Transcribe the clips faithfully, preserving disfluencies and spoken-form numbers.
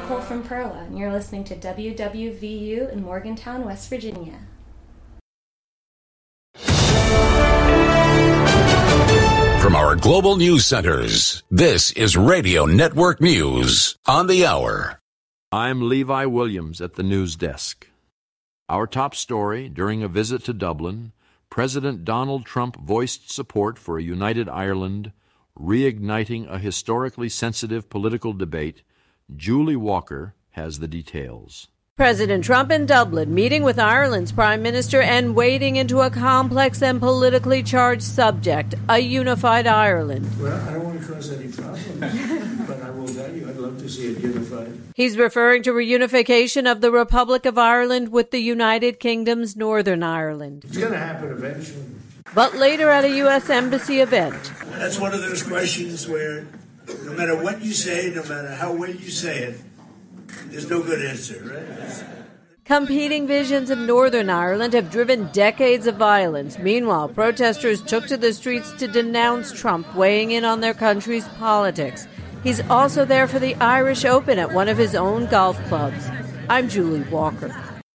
Nicole from Perla, and you're listening to W W V U in Morgantown, West Virginia. From our global news centers, this is Radio Network News on the hour. I'm Levi Williams at the news desk. Our top story: during a visit to Dublin, President Donald Trump voiced support for a united Ireland, reigniting a historically sensitive political debate. Julie Walker has the details. President Trump in Dublin, meeting with Ireland's Prime Minister and wading into a complex and politically charged subject, a unified Ireland. Well, I don't want to cause any problems, but I will tell you, I'd love to see it unified. He's referring to reunification of the Republic of Ireland with the United Kingdom's Northern Ireland. It's going to happen eventually. But later at a U S Embassy event. That's one of those questions where no matter what you say, no matter how well you say it, there's no good answer, right? Competing visions of Northern Ireland have driven decades of violence. Meanwhile, protesters took to the streets to denounce Trump weighing in on their country's politics. He's also there for the Irish Open at one of his own golf clubs. I'm Julie Walker.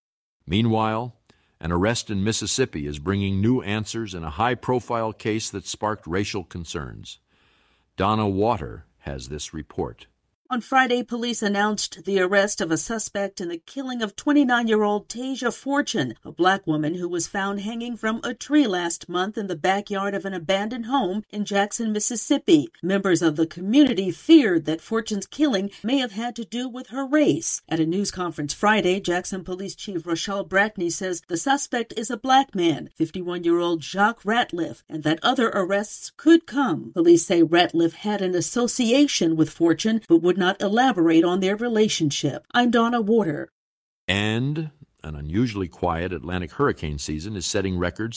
Meanwhile, an arrest in Mississippi is bringing new answers in a high-profile case that sparked racial concerns. Donna Water has this report. On Friday, police announced the arrest of a suspect in the killing of twenty-nine-year-old Tasia Fortune, a black woman who was found hanging from a tree last month in the backyard of an abandoned home in Jackson, Mississippi. Members of the community feared that Fortune's killing may have had to do with her race. At a news conference Friday, Jackson Police Chief Rochelle Brackney says the suspect is a black man, fifty-one-year-old Jacques Ratliff, and that other arrests could come. Police say Ratliff had an association with Fortune, but would not elaborate on their relationship. I'm Donna Water. And an unusually quiet Atlantic hurricane season is setting records